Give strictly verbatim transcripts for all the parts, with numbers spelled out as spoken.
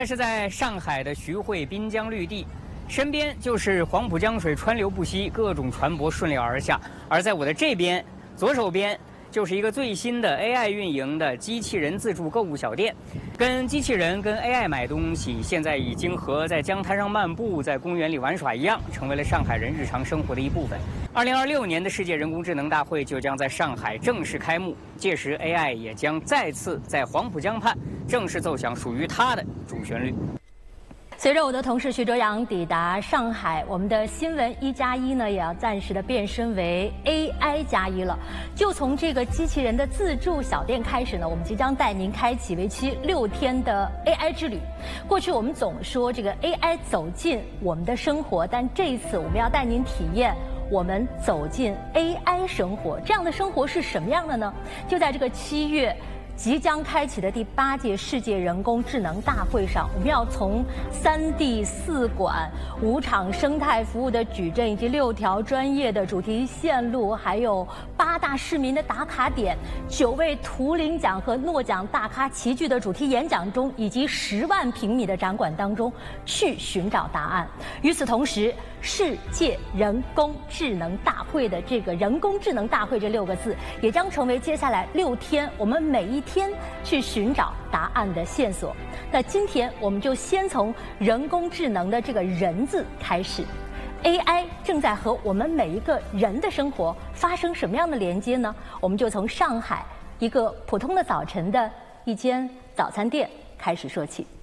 这是在上海的徐汇滨江绿地，身边就是黄浦江水川流不息，各种船舶顺流而下。而在我的这边，左手边就是一个最新的 A I 运营的机器人自助购物小店，跟机器人跟 A I 买东西，现在已经和在江滩上漫步、在公园里玩耍一样，成为了上海人日常生活的一部分。二零二六年的世界人工智能大会就将在上海正式开幕，届时 A I 也将再次在黄浦江畔正式奏响属于它的主旋律。 随着我的同事徐哲阳抵达上海，我们的新闻一加一呢，也要暂时的变身为 A I 加一了。就从这个机器人的自助小店开始呢，我们即将带您开启为期六天的 A I 之旅。过去我们总说这个 A I 走进我们的生活，但这一次我们要带您体验我们走进 A I 生活。这样的生活是什么样的呢？就在这个七月即将开启的第八届世界人工智能大会上，我们要从三 D 四馆、五场生态服务的矩阵，以及六条专业的主题线路，还有八大市民的打卡点，九位图灵奖和诺奖大咖齐聚的主题演讲中，以及十万平米的展馆当中去寻找答案。与此同时，世界人工智能大会的这个人工智能大会这六个字，也将成为接下来六天我们每一天去寻找答案的线索。那今天我们就先从人工智能的这个人字开始。A I 正在和我们每一个人的生活发生什么样的连接呢？我们就从上海一个普通的早晨的一间早餐店开始说起。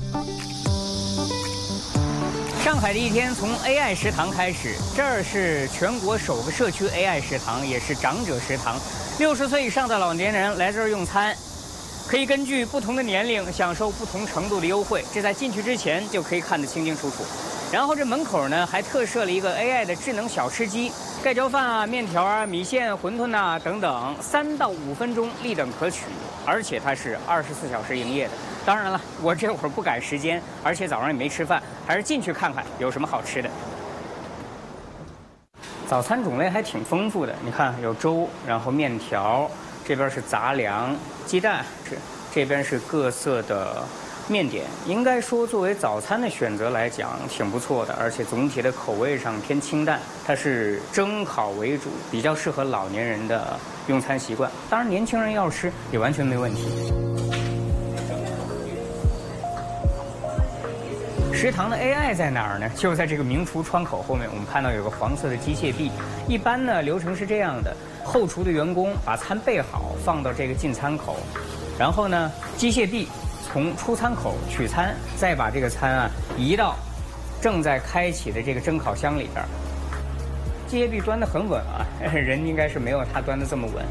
上海的一天从 A I 食堂开始，这儿是全国首个社区 A I 食堂，也是长者食堂。六十岁以上的老年人来这儿用餐，可以根据不同的年龄享受不同程度的优惠，这在进去之前就可以看得清清楚楚。然后这门口呢还特设了一个 A I 的智能小吃机，盖浇饭啊、面条啊、米线、馄饨呐、等等，三到五分钟立等可取，而且它是二十四小时营业的。当然了，我这会儿不赶时间，而且早上也没吃饭，还是进去看看有什么好吃的。早餐种类还挺丰富的，你看有粥，然后面条，这边是杂粮、鸡蛋，这这边是各色的面点。应该说，作为早餐的选择来讲，挺不错的，而且总体的口味上偏清淡，它是蒸烤为主，比较适合老年人的用餐习惯。当然，年轻人要吃也完全没问题。食堂的 A I 在哪儿呢？就在这个名厨窗口后面，我们看到有个黄色的机械臂。一般呢，流程是这样的：后厨的员工把餐备好，放到这个进餐口，然后呢，机械臂从出餐口取餐，再把这个餐啊移到正在开启的这个蒸烤箱里边。机械臂端得很稳啊，人应该是没有它端得这么稳。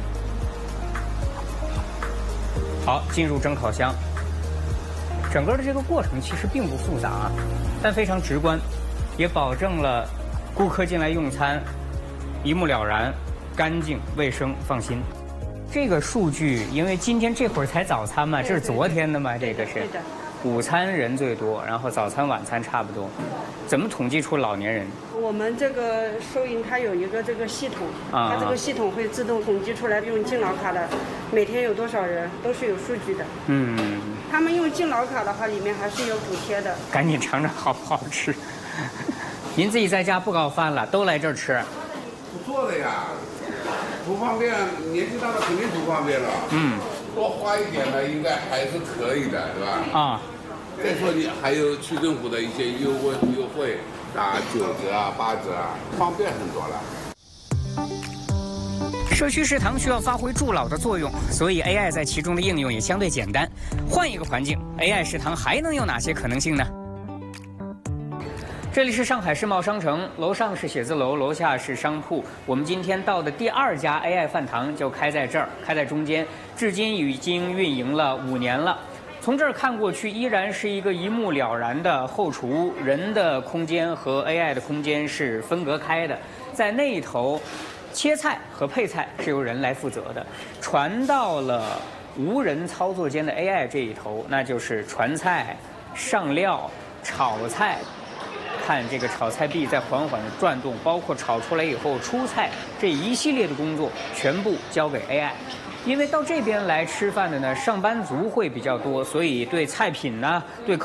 好，进入蒸烤箱。整个的这个过程其实并不复杂，但非常直观，也保证了顾客进来用餐一目了然、干净、卫生、放心。这个数据，因为今天这会儿才早餐嘛，这是昨天的嘛，这个是。午餐人最多，然后早餐、晚餐差不多。怎么统计出老年人？ 我们这个收银它有一个这个系统， 啊、 它这个系统会自动统计出来用敬老卡的每天有多少人，都是有数据的。 嗯。 他们用敬老卡的话，里面还是有补贴的。 赶紧尝尝好不好吃。您自己在家不搞饭了，都来这儿吃？ 不做的呀，不方便，年纪大了肯定不方便了。嗯。多花一点呢，应该还是可以的，对吧？啊。再说你还有区政府的一些优惠优惠，打九折啊、八折啊，方便很多了。 社区食堂需要发挥助老的作用，所以 A I 在其中的应用也相对简单。换一个环境 ，A I 食堂还能有哪些可能性呢？这里是上海世贸商城，楼上是写字楼，楼下是商铺。我们今天到的第二家 A I 饭堂就开在这儿，开在中间，至今已经运营了五年了。从这儿看过去，依然是一个一目了然的后厨，人的空间和 A I 的空间是分隔开的，在那一头。切菜和配菜是由人来负责的，传到了无人操作间的 A I 这一头，那就是传菜、上料、炒菜。看这个炒菜臂在缓缓的转动，包括炒出来以后出菜这一系列的工作，全部交给 A I。因为到这边来吃饭的呢，上班族会比较多，所以对菜品呢，对